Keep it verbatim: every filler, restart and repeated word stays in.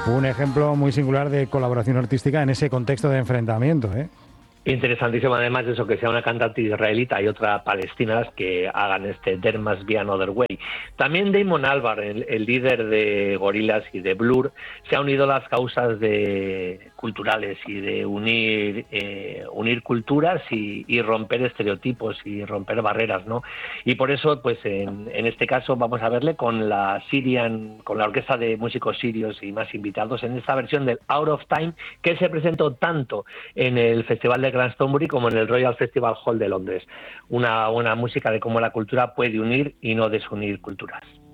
Un ejemplo muy singular de colaboración artística en ese contexto de enfrentamiento, ¿eh? Interesantísimo, además de eso, que sea una cantante israelita y otra palestina las que hagan este There Must Be Another Way. También Damon Albarn, el, el líder de Gorillaz y de Blur, se ha unido a las causas de culturales y de unir eh, unir culturas y, y romper estereotipos y romper barreras, ¿no? Y por eso, pues en, en este caso vamos a verle con la Syrian, con la orquesta de músicos sirios y más invitados en esta versión del Out of Time, que se presentó tanto en el Festival de Glastonbury como en el Royal Festival Hall de Londres. Una, una música de cómo la cultura puede unir y no desunir culturas.